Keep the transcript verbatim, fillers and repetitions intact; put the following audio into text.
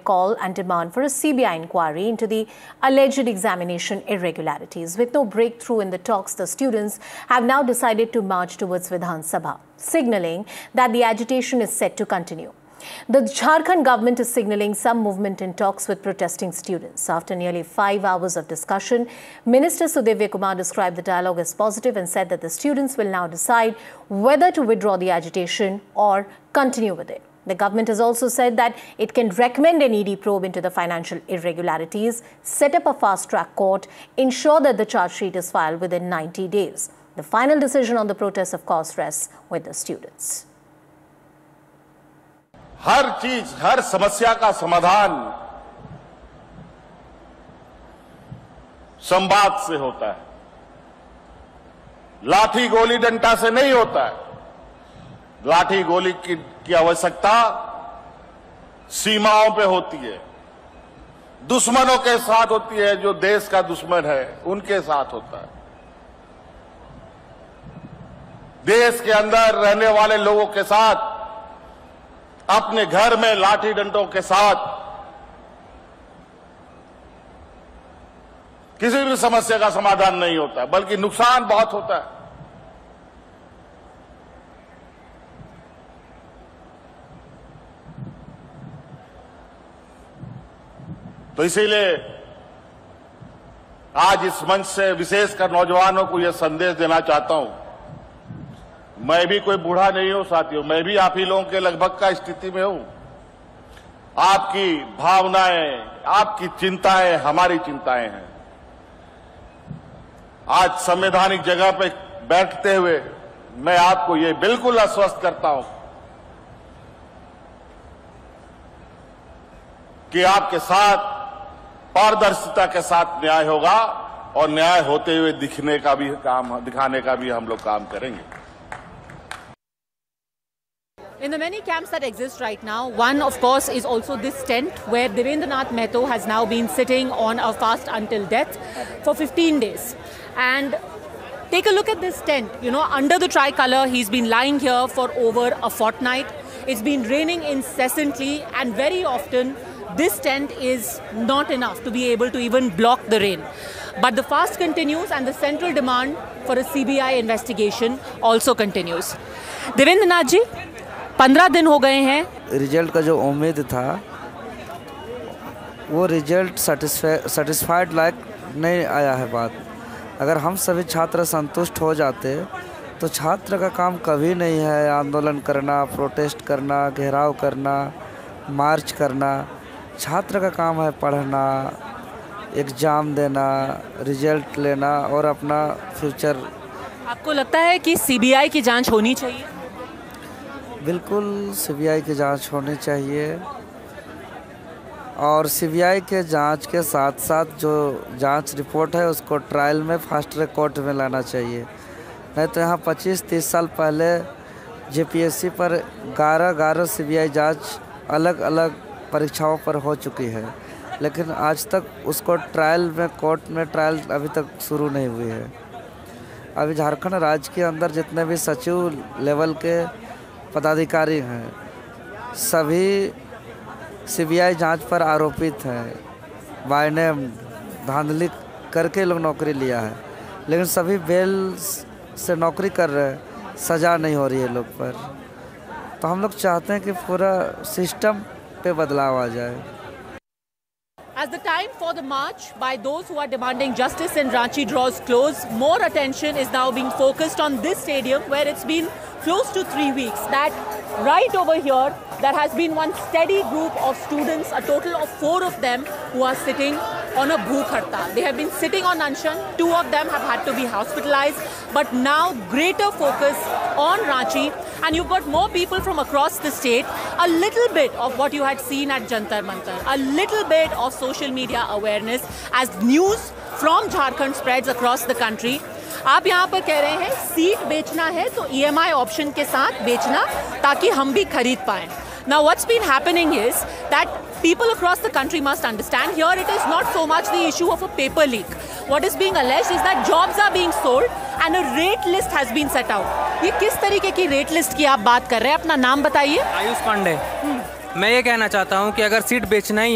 call and demand for a C B I inquiry into the alleged examination irregularities. With no breakthrough in the talks, the students have now decided to march towards Vidhan Sabha, signalling that the agitation is set to continue. The Jharkhand government is signalling some movement in talks with protesting students. After nearly five hours of discussion, Minister Sudivya Kumar described the dialogue as positive and said that the students will now decide whether to withdraw the agitation or continue with it. The government has also said that it can recommend an E D probe into the financial irregularities, set up a fast-track court, ensure that the charge sheet is filed within ninety days. The final decision on the protests, of course, rests with the students. हर चीज, हर समस्या का समाधान संवाद से होता है, लाठी गोली डंडा से नहीं होता है। लाठी गोली की, की आवश्यकता सीमाओं पे होती है, दुश्मनों के साथ होती है, जो देश का दुश्मन है उनके साथ होता है। देश के अंदर रहने वाले लोगों के साथ, अपने घर में लाठी डंडों के साथ किसी भी समस्या का समाधान नहीं होता, बल्कि नुकसान बहुत होता है। तो इसीलिए आज इस मंच से विशेषकर नौजवानों को यह संदेश देना चाहता हूं। मैं भी कोई बूढ़ा नहीं हूं साथियों, मैं भी आप ही लोगों के लगभग का स्थिति में हूं। आपकी भावनाएं, आपकी चिंताएं हमारी चिंताएं हैं। आज संवैधानिक जगह पे बैठते हुए मैं आपको ये बिल्कुल आश्वस्त करता हूं कि आपके साथ पारदर्शिता के साथ न्याय होगा और न्याय होते हुए दिखने का भी काम, दिखाने का भी हम लोग काम करेंगे। In the many camps that exist right now, one of course is also this tent where Devendranath Mehto has now been sitting on a fast until death for fifteen days. And take a look at this tent, you know, under the tricolour, he's been lying here for over a fortnight. It's been raining incessantly and very often this tent is not enough to be able to even block the rain. But the fast continues and the central demand for a C B I investigation also continues. Devendranath ji, पंद्रह दिन हो गए हैं। Result का जो उम्मीद था वो रिजल्ट सेटिस्फाइड लायक नहीं आया है। बात अगर हम सभी छात्र संतुष्ट हो जाते तो छात्र का काम कभी नहीं है आंदोलन करना, प्रोटेस्ट करना, घेराव करना, मार्च करना। छात्र का काम है पढ़ना, एग्ज़ाम देना, रिजल्ट लेना और अपना फ्यूचर। आपको लगता है कि सीबीआई की जांच होनी चाहिए? बिल्कुल सीबीआई की जांच होनी चाहिए और सीबीआई के जांच के साथ साथ जो जांच रिपोर्ट है उसको ट्रायल में फास्ट ट्रैक कोर्ट में लाना चाहिए। नहीं तो यहाँ पच्चीस तीस साल पहले जेपीएससी पर ग्यारह ग्यारह सीबीआई जांच अलग अलग परीक्षाओं पर हो चुकी है, लेकिन आज तक उसको ट्रायल में कोर्ट में ट्रायल अभी तक शुरू नहीं हुई है। अभी झारखंड राज्य के अंदर जितने भी सचिव लेवल के पदाधिकारी हैं सभी सीबीआई जांच पर आरोपित हैं। बाय नेम धांधली करके लोग नौकरी लिया है, लेकिन सभी बेल से नौकरी कर रहे हैं, सज़ा नहीं हो रही है लोग पर। तो हम लोग चाहते हैं कि पूरा सिस्टम पे बदलाव आ जाए। As the time for the march by those who are demanding justice in Ranchi draws close, more attention is now being focused on this stadium where it's been close to three weeks. That right over here, there has been one steady group of students, a total of four of them who are sitting on a bhook hartal. They have been sitting on Anshan. Two of them have had to be hospitalized, but now greater focus on Ranchi. And you've got more people from across the state, a little bit of what you had seen at Jantar Mantar, a little bit of social media awareness as news from Jharkhand spreads across the country. आप यहाँ पर कह रहे हैं seat बेचना है तो EMI option के साथ बेचना ताकि हम भी खरीद पाएं. Now what's been happening is that people across the country must understand here it is not so much the issue of a paper leak. What is being alleged is that jobs are being sold and a rate list has been set out. ये किस तरीके की rate list की आप बात कर रहे हैं? अपना नाम बताइए. आयुष पांडे. मैं ये कहना चाहता हूँ कि अगर सीट बेचना ही